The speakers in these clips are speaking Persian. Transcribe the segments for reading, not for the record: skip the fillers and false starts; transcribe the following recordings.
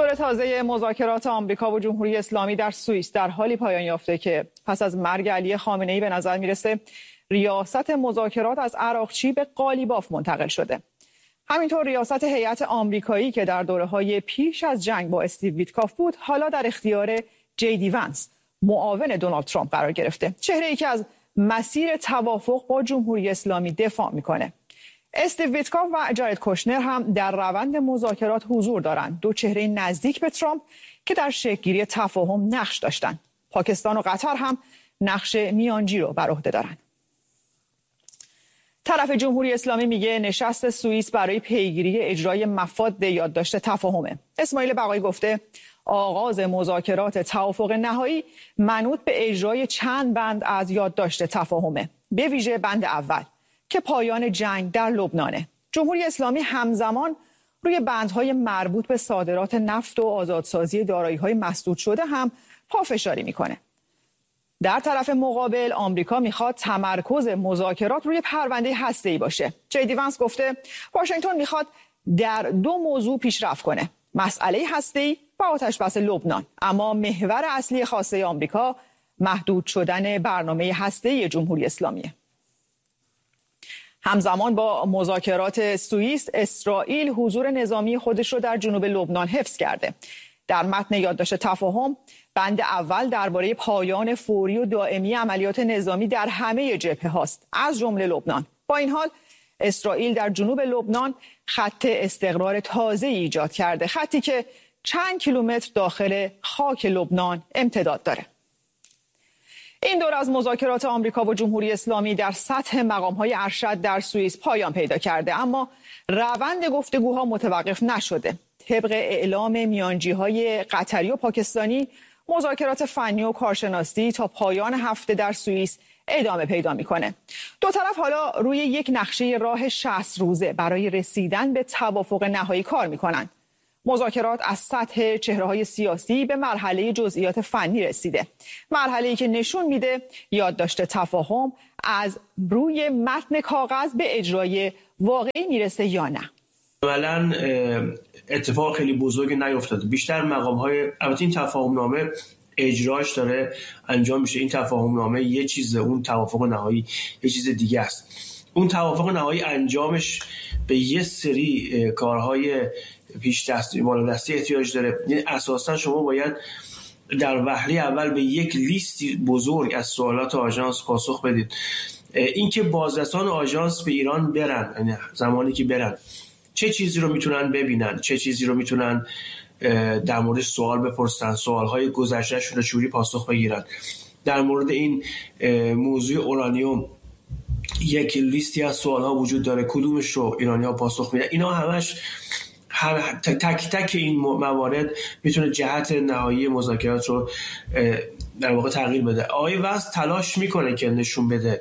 دور تازه مذاکرات آمریکا و جمهوری اسلامی در سوئیس در حالی پایان یافته که پس از مرگ علی خامنه‌ای به نظر میرسه ریاست مذاکرات از عراقچی به قالیباف منتقل شده. همینطور ریاست هیئت آمریکایی که در دوره‌های پیش از جنگ با استیو ویتکاف بود حالا در اختیار JD ونس معاون دونالد ترامپ قرار گرفته. چهره‌ای که از مسیر توافق با جمهوری اسلامی دفاع میکنه. استیو ویتکاف و جارد کوشنر هم در روند مذاکرات حضور دارند. دو چهره نزدیک به ترامپ که در شکل‌گیری تفاهم نقش داشتند. پاکستان و قطر هم نقش میانجی رو بر عهده دارند. طرف جمهوری اسلامی میگه نشست سوئیس برای پیگیری اجرای مفاد یادداشت تفاهمه. اسماعیل بقایی گفته آغاز مذاکرات توافق نهایی منوط به اجرای چند بند از یادداشت تفاهمه، به ویژه بند اول که پایان جنگ در لبنانه. جمهوری اسلامی همزمان روی بندهای مربوط به صادرات نفت و آزادسازی دارایی‌های مسدود شده هم پافشاری میکنه. در طرف مقابل آمریکا میخواد تمرکز مذاکرات روی پرونده هسته‌ای باشه. JD ونس گفته واشنگتن میخواد در دو موضوع پیشرفت کنه: مسئله هسته‌ای و آتش‌بس لبنان. اما محور اصلی خواسته آمریکا محدود شدن برنامه هسته‌ای جمهوری اسلامیه. همزمان با مذاکرات سوئیس، اسرائیل حضور نظامی خودش رو در جنوب لبنان حفظ کرده. در متن یادداشت تفاهم بند اول درباره پایان فوری و دائمی عملیات نظامی در همه جبهه هاست، از جمله لبنان. با این حال اسرائیل در جنوب لبنان خط استقرار تازه ایجاد کرده، خطی که چند کیلومتر داخل خاک لبنان امتداد داره. این دور از مذاکرات آمریکا و جمهوری اسلامی در سطح مقام‌های ارشد در سوئیس پایان پیدا کرده، اما روند گفتگوها متوقف نشده. طبق اعلام میانجی‌های قطری و پاکستانی، مذاکرات فنی و کارشناسی تا پایان هفته در سوئیس ادامه پیدا میکنه. دو طرف حالا روی یک نقشه راه 60 روزه برای رسیدن به توافق نهایی کار میکنن. مذاکرات از سطح چهره‌های سیاسی به مرحله جزئیات فنی رسیده. مرحله‌ای که نشون میده یادداشت تفاهم از روی متن کاغذ به اجرای واقعی میرسه یا نه. عملاً اتفاق خیلی بزرگی نیفتاده. بیشتر مقام‌های، البته این تفاهم‌نامه اجراش داره انجام میشه. این تفاهم‌نامه یه چیزه، اون توافق نهایی یه چیز دیگه است. اون توافق نهایی انجامش به یه سری کارهای پیش دستی بالا دستی احتیاج داره. یعنی اساسا شما باید در وهله اول به یک لیستی بزرگ از سوالات آژانس پاسخ بدید. اینکه بازرسان آژانس به ایران برن، یعنی زمانی که برن چه چیزی رو میتونن ببینن، چه چیزی رو میتونن در مورد سوال بپرسن، سوالهای گذشته‌شون رو چوری پاسخ بگیرن. در مورد این موضوع اورانیوم یک لیستی از سوالها وجود داره، کدومش رو ایرانی‌ها پاسخ میدن. اینا همش تک تک این موارد میتونه جهت نهایی مذاکرات رو در واقع تغییر بده. آقای ونس تلاش میکنه که نشون بده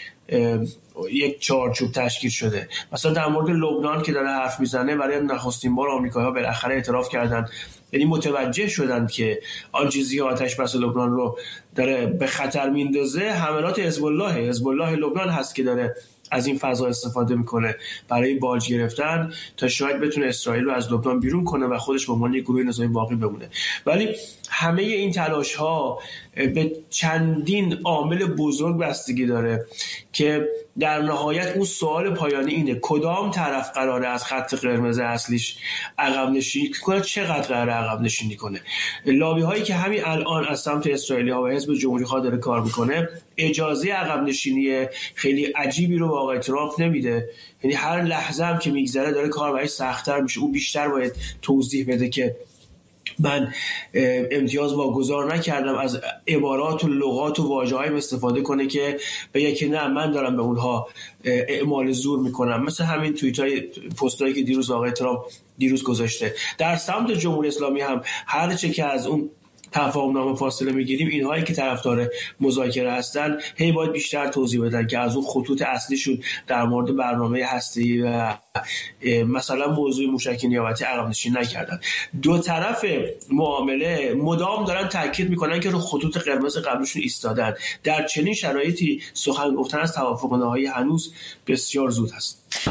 یک چارچوب تشکیل شده. مثلا در مورد لبنان که داره حرف میزنه، برای نخستین بار آمریکایی‌ها بالاخره اعتراف کردن، یعنی متوجه شدن که آن چیزی آتش بس لبنان رو داره به خطر میندازه حملات حزب الله لبنان هست که داره از این فضا استفاده میکنه برای باج گرفتن تا شاید بتونه اسرائیل رو از لبنان بیرون کنه و خودش به عنوان یک گروه نظامی باقی بمونه. ولی همه این تلاش ها به چندین عامل بزرگ بستگی داره که در نهایت اون سوال پایانی اینه: کدام طرف قراره از خط قرمز اصلیش عقب نشینی کنه، چقدر قراره عقب نشینی کنه. لابی هایی که همین الان از سمت اسرائیلی ها و حزب جمهوری خواه داره کار میکنه اجازه عقب نشینی خیلی عجیبی رو به آقای ترامپ نمیده. یعنی هر لحظه هم که میگذره داره کار برای سخت‌تر میشه. او بیشتر باید توضیح بده که من امتیاز واگذار نکردم، از عبارات و لغات و واژه‌های استفاده کنه که بگه که نه من دارم به اونها اعمال زور میکنم. مثل همین توییتای پستایی که دیروز آقای ترامپ گذاشته. در سمت جمهوری اسلامی هم هر چه که از اون تفاهم‌نامه فاصله میگیریم، اینهایی که طرفدار مذاکره هستن هی باید بیشتر توضیح بدن که از اون خطوط اصلیشون در مورد برنامه هسته‌ای و مثلا موضوع موشک نیابتی عقب نشینی نکردن. دو طرف معامله مدام دارن تاکید میکنن که رو خطوط قرمز قبلشون ایستادن. در چنین شرایطی سخن گفتن از توافق نهایی هنوز بسیار زود است.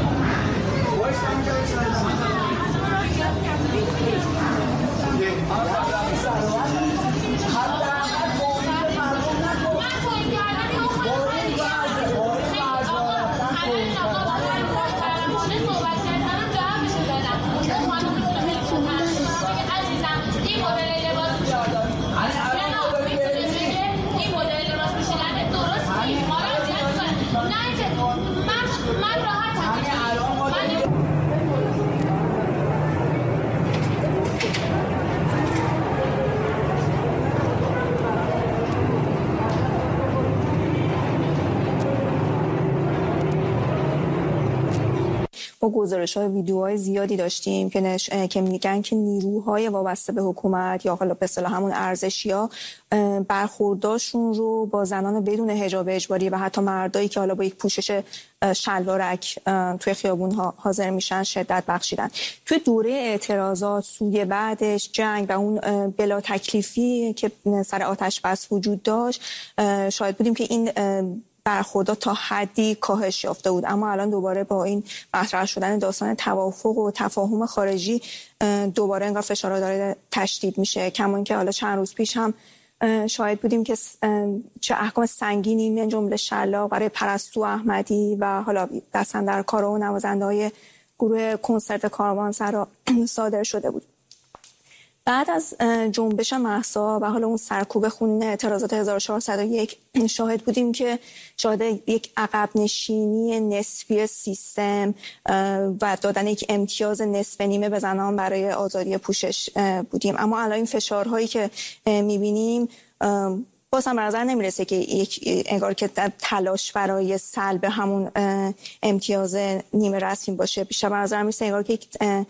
ما گزارش‌های ویدیوهای زیادی داشتیم که میگن که نیروهای وابسته به حکومت یا حالا به اصطلاح همون ارزشی‌ها برخورداشون رو با زنان بدون حجاب اجباری و حتی مردایی که حالا با یک پوشش شلوارک توی خیابون‌ها حاضر میشن شدت بخشیدن. توی دوره اعتراضات سوی بعدش جنگ و اون بلا تکلیفی که سر آتش بس وجود داشت شاهد بودیم که این برخوردات تا حدی کاهش یافته بود، اما الان دوباره با این مطرح شدن داستان توافق و تفاهم خارجی دوباره انگار فشارها داره تشدید میشه. کما اینکه حالا چند روز پیش هم شاهد بودیم که چه احکام سنگینی من جمله شلاق برای پرستو احمدی و حالا دست‌اندرکارا و نوازنده‌های گروه کنسرت کاروانسرا صادر شده بود. بعد از جنبش مهسا و حالا اون سرکوب خونین اعتراضات 1401 شاهد بودیم که شاهد یک عقب نشینی نسبی سیستم و دادن یک امتیاز نصف نیمه به زنان برای آزادی پوشش بودیم. اما الان این فشارهایی که می‌بینیم باز هم به نظر نمیرسه که یک انگار که تلاش برای سلب همون امتیاز نیمه رسمی باشه. بیشتر به نظر میرسه انگار که یک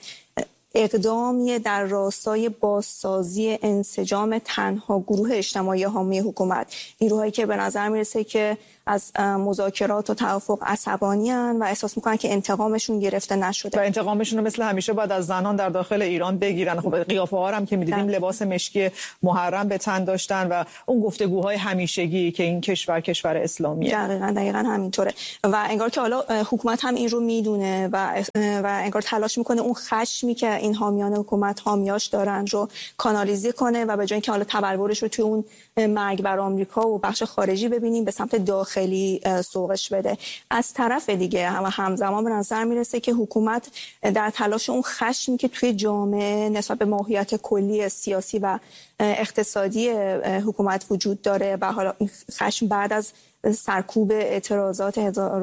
اقدامی در راستای بازسازی انسجام تنها گروه اجتماعی حامی حکومت، نیروهایی که به نظر میرسه که از مذاکرات و توافق عصبانی هستند و احساس میکنن که انتقامشون گرفته نشده و انتقامشون رو مثل همیشه باید از زنان در داخل ایران بگیرن. خب قیافه ها هم که می‌دیدیم لباس مشکی محرم به تن داشتن و اون گفتگوهای همیشگی که این کشور اسلامیه. دقیقاً همینطوره و انگار که حالا حکومت هم این رو میدونه و انگار تلاش میکنه اون خشمی که این حامیان حکومت حامیاش دارن رو کانالیزه کنه و به جای اینکه حالا تبلورش رو توی اون مرگ بر آمریکا و بخش خارجی ببینیم به سمت داخلی سوقش بده. از طرف دیگه همزمان به نظر میرسه که حکومت در تلاش اون خشمی که توی جامعه نسبت به ماهیت کلی سیاسی و اقتصادی حکومت وجود داره و حالا این خشم بعد از سرکوب اعتراضات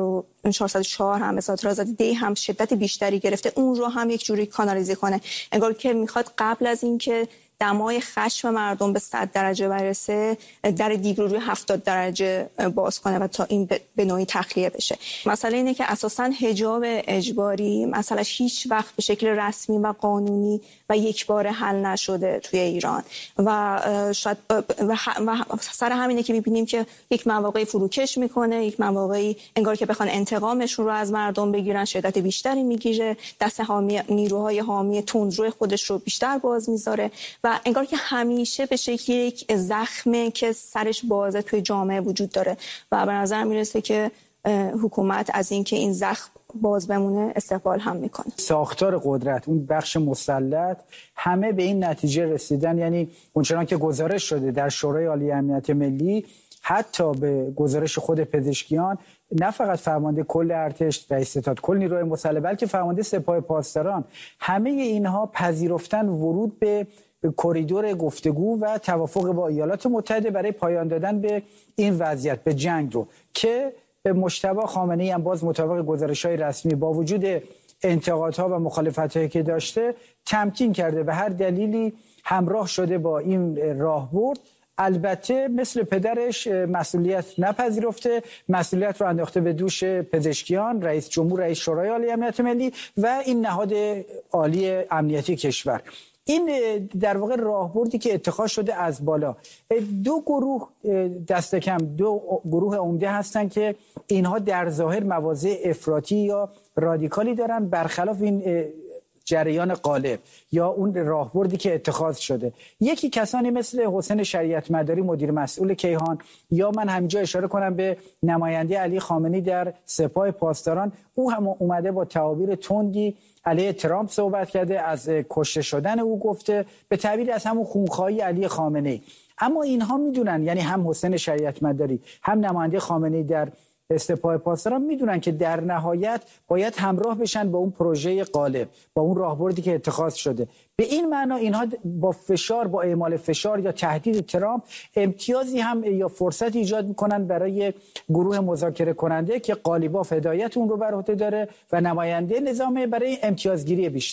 1404 هم اعتراضات دی هم شدت بیشتری گرفته، اون رو هم یک جوری کانالیزه کنه. انگار که میخواد قبل از اینکه دمای خشم مردم به 100 درجه برسه در دیگ رو روی 70 درجه باز کنه و تا این به نوعی تخلیه بشه. مسئله اینه که اساساً حجاب اجباری مسئلهش هیچ وقت به شکل رسمی و قانونی و یکباره حل نشده توی ایران و شاید و سر همینه که می‌بینیم که یک مواقعی فروکش میکنه، یک مواقعی انگار که بخوان انتقامشون رو از مردم بگیرن شدت بیشتری میگیره، دست نیروهای حامی تندرو خودش رو بیشتر باز میذاره و انگار که همیشه به شکل یک زخمه که سرش بازه توی جامعه وجود داره و به نظر میرسه که حکومت از اینکه این زخم باز بمونه استقبال هم میکنه. ساختار قدرت، اون بخش مسلط، همه به این نتیجه رسیدن، یعنی اونچنان که گزارش شده در شورای عالی امنیت ملی، حتی به گزارش خود پزشکیان، نه فقط فرمانده کل ارتش، رئیس ستاد کل نیروی مسلح، بلکه فرمانده سپاه پاسداران، همه اینها پذیرفتن ورود به کریدور گفتگو و توافق با ایالات متحده برای پایان دادن به این وضعیت، به جنگ رو که مجتبی خامنه‌ای هم باز مطابق گزارش‌های رسمی با وجود انتقادها و مخالفت‌هایی که داشته تمکین کرده، به هر دلیلی همراه شده با این راهبرد. البته مثل پدرش مسئولیت نپذیرفته، مسئولیت رو انداخته به دوش پزشکیان، رئیس جمهور، رئیس شورای عالی امنیت ملی و این نهاد عالی امنیتی کشور. این در واقع راهبردی که اتخاذ شده از بالا. دو گروه دست کم، دو گروه عمده هستن که اینها در ظاهر مواضع افراطی یا رادیکالی دارن، برخلاف این جریان غالب یا اون راهبردی که اتخاذ شده. یکی کسانی مثل حسین شریعت مداری، مدیر مسئول کیهان، یا من همینجا اشاره کنم به نماینده علی خامنه‌ای در سپاه پاسداران، او هم اومده با تعابیر تندی علیه ترامپ صحبت کرده، از کشته شدن او گفته، به تعبیر از همون خونخواهی علی خامنه‌ای. اما اینها میدونن، یعنی هم حسین شریعت مداری هم نماینده خامنه‌ای در سپاه پاسداران میدونن که در نهایت باید همراه بشن با اون پروژه غالب، با اون راهبردی که اتخاذ شده. به این معنا اینها با فشار، با اعمال فشار یا تهدید ترامپ امتیازی هم یا فرصت ایجاد میکنن برای گروه مذاکره کننده که قالیباف هدایت اون رو بر عهده داره و نماینده نظام برای امتیازگیری بیشتر.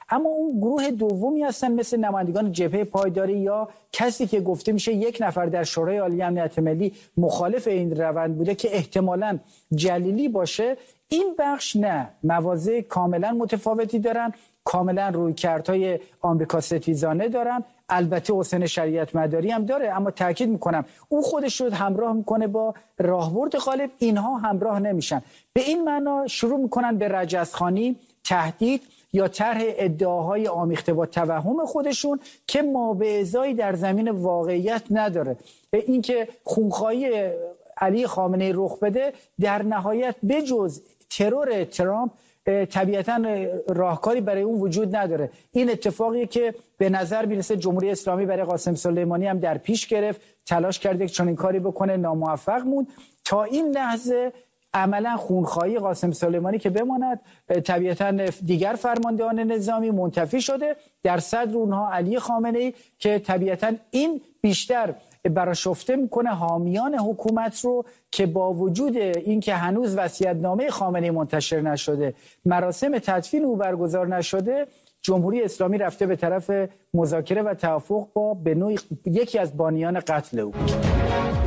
اما اون گروه دومی هستن مثل نمایندگان جبهه پایداری یا کسی که گفته میشه یک نفر در شورای عالی امنیت ملی مخالف این روند بوده که احتمالاً جلیلی باشه. این بخش نه، مواضع کاملا متفاوتی دارن، کاملا رویکردهای آمریکا ستیزانه دارن. البته حسین شریعت مداری هم داره، اما تاکید میکنم اون خودش رو همراه میکنه با راهبرد غالب، اینها همراه نمیشن. به این معنا شروع میکنن به رجزخوانی، تهدید یا طرح ادعاهای آمیخته با توهم خودشون که مابعضایی در زمین واقعیت نداره. اینکه خونخواهی علی خامنه‌ای رخ بده در نهایت بجز ترور ترامپ طبیعتاً راهکاری برای اون وجود نداره. این اتفاقیه که به نظر میرسه جمهوری اسلامی برای قاسم سلیمانی هم در پیش گرفت، تلاش کرده که چنین کاری بکنه، ناموفق موند. تا این لحظه عملا خونخواهی قاسم سلیمانی که بماند، طبیعتاً دیگر فرماندهان نظامی منتفی شده، در صدر اونها علی خامنه‌ای که طبیعتاً این بیشتر برآشفته میکنه حامیان حکومت رو که با وجود اینکه هنوز وصیت‌نامه خامنه‌ای منتشر نشده، مراسم تدفین او برگزار نشده، جمهوری اسلامی رفته به طرف مذاکره و توافق با به نوعی یکی از بانیان قتل او.